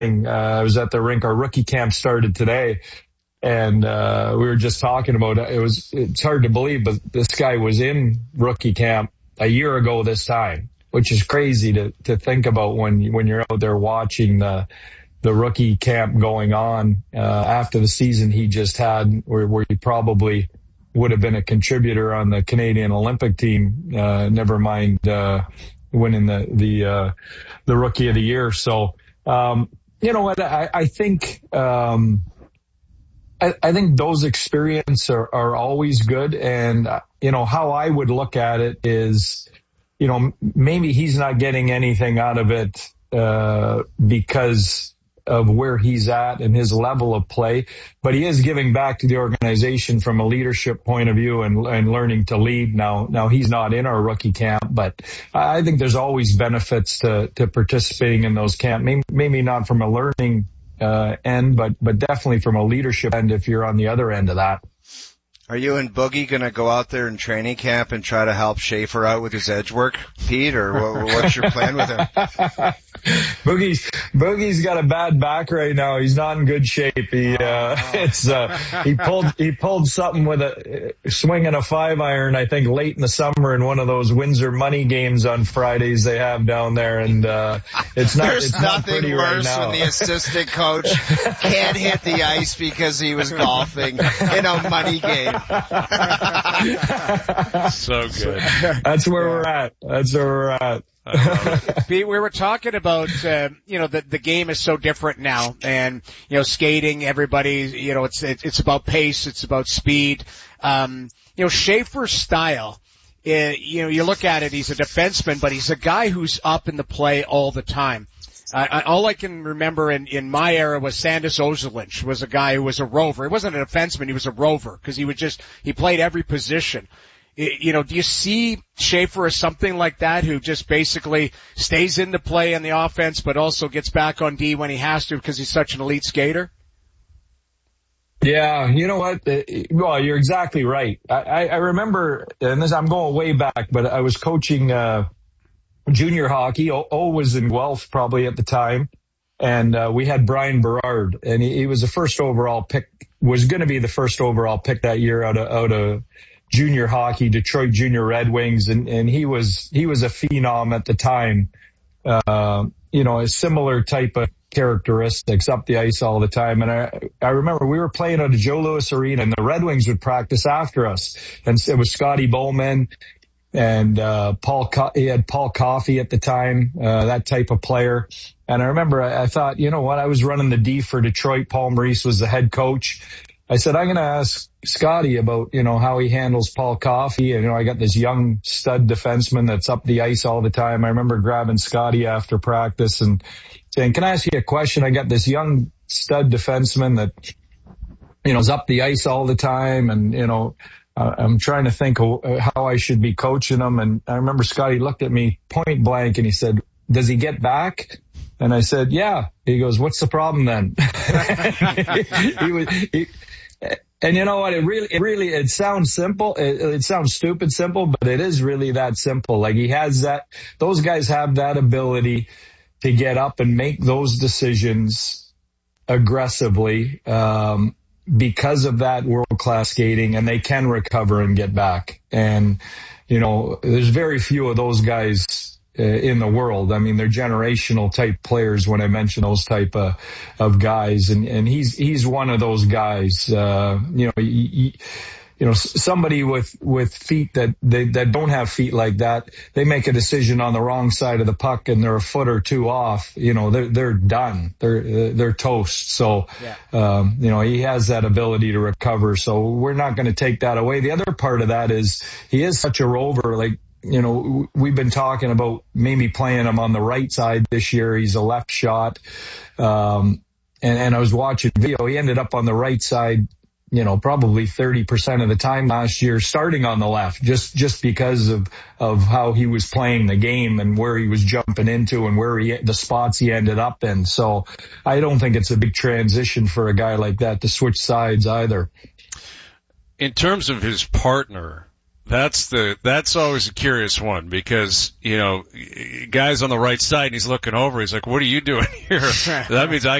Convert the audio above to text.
I was at the rink. Our rookie camp started today. And we were just talking about it. It's hard to believe, but this guy was in rookie camp a year ago this time, which is crazy to think about when you're out there watching the rookie camp going on after the season he just had, where he probably would have been a contributor on the Canadian Olympic team. Never mind winning the rookie of the year. So you know what, I think. I think those experiences are always good. And, you know, how I would look at it is, you know, maybe he's not getting anything out of it because of where he's at and his level of play, but he is giving back to the organization from a leadership point of view and learning to lead. Now he's not in our rookie camp, but I think there's always benefits to participating in those camps. Maybe not from a learning end, but definitely from a leadership end if you're on the other end of that. Are you and Boogie going to go out there in training camp and try to help Schaefer out with his edge work, Pete, or what's your plan with him? Boogie's got a bad back right now. He's not in good shape. He pulled something with a swinging a 5-iron, I think, late in the summer in one of those Windsor money games on Fridays they have down there, and it's not. There's it's nothing not pretty worse right now. when the assistant coach can't hit the ice because he was golfing in a money game. So good. That's where we're at. That's where we're at. Pete, we were talking about, you know, the game is so different now, and, you know, skating, everybody, you know, it's about pace, it's about speed. You know, Schaefer's style, you know, you look at it, he's a defenseman, but he's a guy who's up in the play all the time. All I can remember in my era was Sandis Ozelinch was a guy who was a rover. He wasn't a defenseman, he was a rover, because he played every position. You know, do you see Schaefer as something like that, who just basically stays in the play on the offense, but also gets back on D when he has to because he's such an elite skater? Yeah, you know what? Well, you're exactly right. I remember, and I'm going way back, but I was coaching junior hockey. O was in Guelph probably at the time, and we had Brian Berard, and he was the first overall pick, was going to be the first overall pick that year out of junior hockey, Detroit Junior Red Wings, and he was a phenom at the time. You know, a similar type of characteristics, up the ice all the time. And I remember we were playing at the Joe Louis Arena, and the Red Wings would practice after us. And it was Scotty Bowman and he had Paul Coffey at the time, that type of player. And I remember I thought, you know what, I was running the D for Detroit. Paul Maurice was the head coach. I said, I'm going to ask Scotty about, you know, how he handles Paul Coffey. And, you know, I got this young stud defenseman that's up the ice all the time. I remember grabbing Scotty after practice and saying, can I ask you a question? I got this young stud defenseman that, you know, is up the ice all the time. And, you know, I'm trying to think of how I should be coaching him. And I remember Scotty looked at me point blank and he said, does he get back? And I said, yeah. He goes, what's the problem then? And you know what? It sounds simple. It sounds stupid simple, but it is really that simple. Like those guys have that ability to get up and make those decisions aggressively, because of that world-class skating, and they can recover and get back. And, you know, there's very few of those guys in the world. I mean, they're generational type players when I mention those type of guys. And he's one of those guys, you know, somebody with feet that don't have feet like that, they make a decision on the wrong side of the puck and they're a foot or two off, you know, they're done. They're toast. So, yeah. You know, he has that ability to recover. So we're not going to take that away. The other part of that is he is such a rover. Like, you know, we've been talking about maybe playing him on the right side this year. He's a left shot. And I was watching video. He ended up on the right side, you know, probably 30% of the time last year, starting on the left, just because of how he was playing the game and where he was jumping into and the spots he ended up in. So I don't think it's a big transition for a guy like that to switch sides either. In terms of his partner, That's always a curious one because, guy's on the right side and he's looking over. He's like, what are you doing here? That means I